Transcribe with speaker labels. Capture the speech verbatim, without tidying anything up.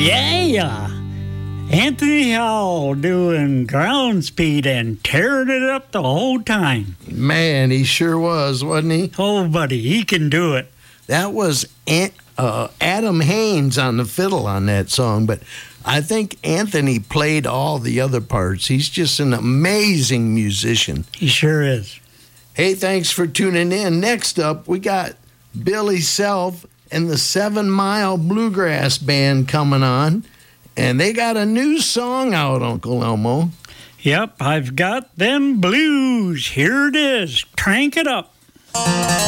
Speaker 1: Yeah, Anthony Howell doing ground speed and tearing it up the whole time.
Speaker 2: Man, he sure was, wasn't he?
Speaker 1: Oh, buddy, he can do it.
Speaker 2: That was Ant, uh, Adam Haynes on the fiddle on that song, but I think Anthony played all the other parts. He's just an amazing musician.
Speaker 1: He sure is.
Speaker 2: Hey, thanks for tuning in. Next up, we got Billy Self and the Seven Mile Bluegrass Band coming on, and they got a new song out, Uncle Elmo.
Speaker 1: Yep, I've got them blues. Here it is. Crank it up.